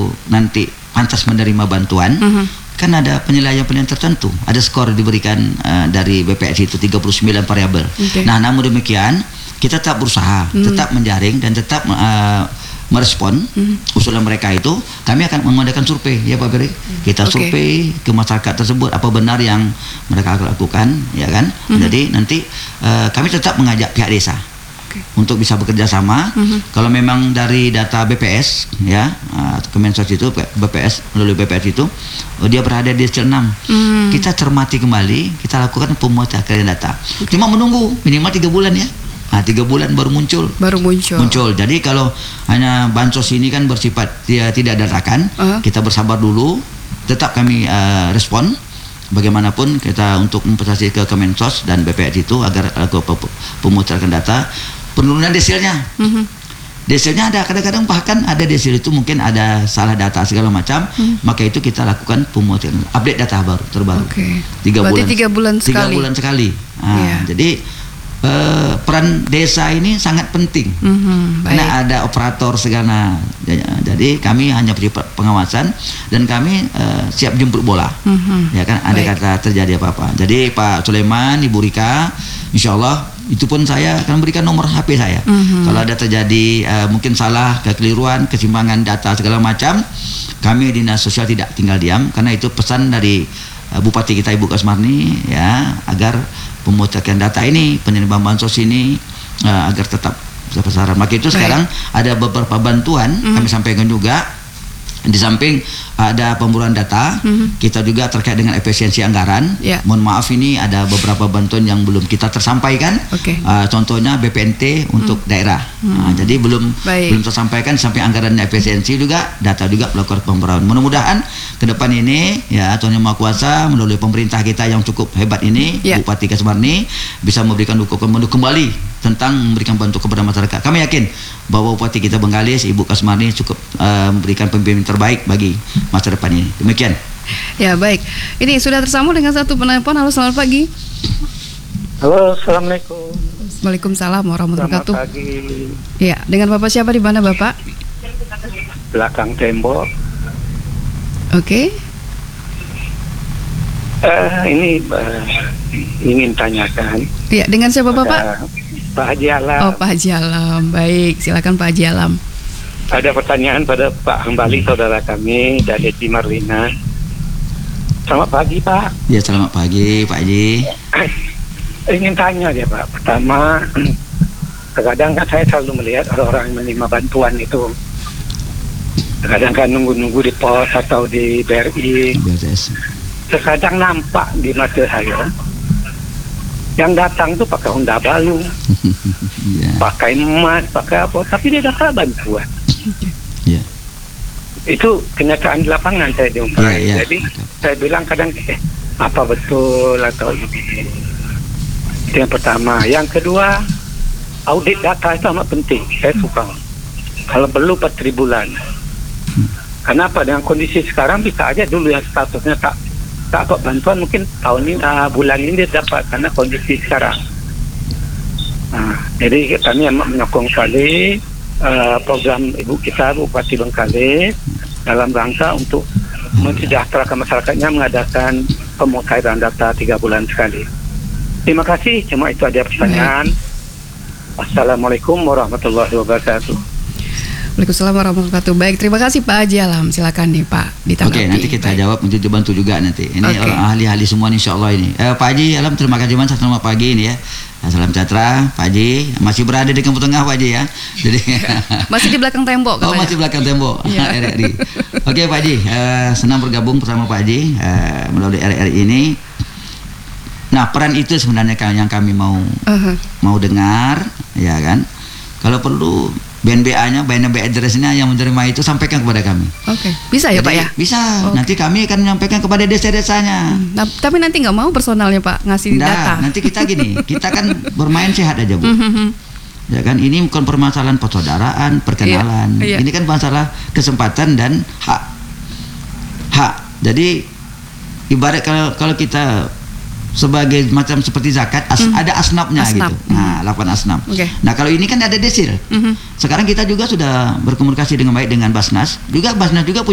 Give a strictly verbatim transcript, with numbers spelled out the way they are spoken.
nanti pantas menerima bantuan, uh-huh. kan ada penilaian-penilaian tertentu, ada skor diberikan uh, dari B P S itu tiga puluh sembilan variabel. Okay. Nah, namun demikian kita tetap berusaha, uh-huh. tetap menjaring dan tetap uh, merespon uh-huh. usulan mereka itu. Kami akan mengadakan survei, ya Pak Beri. Kita okay. survei ke masyarakat tersebut apa benar yang mereka lakukan, ya kan? Uh-huh. Jadi nanti uh, kami tetap mengajak pihak desa untuk bisa bekerja sama. Uh-huh. Kalau memang dari data B P S ya, uh, Kemensos itu B P S melalui B P S itu uh, dia berada di desil enam. Uh-huh. Kita cermati kembali, kita lakukan pemutakhiran data. Okay. Cuma menunggu minimal tiga bulan ya. Nah, tiga bulan baru muncul. Baru muncul. Muncul. Jadi kalau hanya bansos ini kan bersifat dia tidak dadakan, uh-huh. kita bersabar dulu. Tetap kami uh, respon. Bagaimanapun kita untuk investasi ke Kemensos dan B P S itu agar lakukan pemutakhiran data. Penurunan desilnya, mm-hmm. desilnya ada kadang-kadang bahkan ada desil itu mungkin ada salah data segala macam, mm. maka itu kita lakukan pemutakhiran, update data baru terbaru. Okay. Tiga Berarti bulan, tiga bulan sekali. Tiga bulan sekali. Nah, yeah. Jadi uh, peran desa ini sangat penting, mm-hmm. karena ada operator segala. Jadi kami hanya beri pengawasan dan kami uh, siap jemput bola, mm-hmm. ya kan. Ada Baik. kata terjadi apa-apa. Jadi Pak Sulaiman, Ibu Rika, Insya Allah itu pun saya akan berikan nomor H P saya. Mm-hmm. Kalau ada terjadi uh, mungkin salah, kekeliruan, kesimpangan data segala macam, kami Dinas Sosial tidak tinggal diam, karena itu pesan dari uh, Bupati kita Ibu Kasmarni ya, agar pemutakhiran data ini, penerimaan bansos ini uh, agar tetap besaran. Maka itu Baik. Sekarang ada beberapa bantuan, mm-hmm. kami sampaikan juga. Di samping ada pemburuan data, mm-hmm. kita juga terkait dengan efisiensi anggaran. Yeah. Mohon maaf ini ada beberapa bantuan yang belum kita tersampaikan. Okay. Uh, contohnya B P N T untuk mm. daerah. Mm. Uh, jadi belum Baik. belum tersampaikan sampai anggaran efisiensi juga, data juga melakukan pemburuan. Mudah-mudahan ke depan ini ya Tuhan Yang Maha Kuasa melalui pemerintah kita yang cukup hebat ini, yeah. Bupati Kasmarni bisa memberikan dukungan kembali tentang memberikan bantu kepada masyarakat. Kami yakin bahwa Bupati kita Bengkalis, Ibu Kasmarni cukup uh, memberikan pemimpin terbaik bagi masa depan ini. Demikian. Ya, baik. Ini sudah tersambung dengan satu penelpon. Halo, selamat pagi. Halo, Assalamualaikum. Waalaikumsalam warahmatullahi wabarakatuh. Selamat pagi. Ya, dengan Bapak siapa, di mana Bapak? Belakang tembok. Oke. Okay. Uh, ini uh, ingin tanyakan. Ya, dengan siapa Bapak? Uh, Pak Haji Alam. Oh, Pak Haji Alam. Baik, silakan Pak Haji Alam. Ada pertanyaan pada Pak Hambali, saudara kami dari Edi Marlina. Selamat pagi, Pak. Ya, selamat pagi, Pak Haji. Ingin tanya dia, Pak. Pertama, kadang kan saya selalu melihat ada orang yang menerima bantuan itu. Kadang kan nunggu-nunggu di pos atau di B R I. B R S. Terkadang nampak di mata saya yang datang tuh pakai Honda baru, yeah. pakai emas, pakai apa, tapi dia dapat bantuan. Yeah. Itu kenyataan di lapangan saya jumpai. Yeah, yeah. Jadi saya bilang kadang, eh, apa betul atau ini? Itu yang pertama. Yang kedua, audit data itu amat penting. Saya suka. Kalau perlu empat bulan. Kenapa? Dengan kondisi sekarang bisa aja dulu yang statusnya tak tak dapat bantuan, mungkin tahun ini, uh, bulan ini dia dapat karena kondisi sekarang. Nah, jadi kami amat menyokong sekali uh, program ibu kita Bupati Bengkalis dalam rangka untuk mensejahterakan masyarakatnya mengadakan pemutakhiran data tiga bulan sekali. Terima kasih. Cuma itu ada pertanyaan. Assalamualaikum warahmatullahi wabarakatuh. Waalaikumsalam warahmatullahi wabarakatuh. Baik, terima kasih Pak Haji Alam. Silakan nih Pak ditanggapi. Oke, nanti kita Baik. jawab untuk dibantu juga nanti. Ini okay. orang ahli-ahli semua insya Allah ini. Eh, Pak Haji Alam, terima kasih banyak. Selamat pagi ini ya. Salam sejahtera, Pak Haji. Masih berada di kampung tengah Pak Haji ya. Jadi masih di belakang tembok. Oh, masih belakang tembok. R R I. Oke Pak Haji, eh, senang bergabung bersama Pak Haji eh, melalui R R I ini. Nah, peran itu sebenarnya yang kami mau uh-huh. mau dengar, ya kan. Kalau perlu B N B A-nya, B N B A address-nya yang menerima itu sampaikan kepada kami. Oke, okay. Bisa ya Jadi, Pak ya? Bisa. Okay. Nanti kami akan menyampaikan kepada desa-desanya. Hmm. Nah, tapi nanti nggak mau personalnya Pak ngasih Nggak, data. Nanti kita gini, kita kan bermain sehat aja Bu. Ya kan, ini bukan permasalahan persaudaraan, perkenalan. Iya, iya. Ini kan masalah kesempatan dan hak. Hak. Jadi ibarat kalau kalau kita sebagai macam seperti zakat as, mm. ada asnafnya asnaf. gitu. Nah, lakukan asnaf. Okay. Nah, kalau ini kan ada desil. Mm-hmm. Sekarang kita juga sudah berkomunikasi dengan baik dengan Basnas. Juga Basnas juga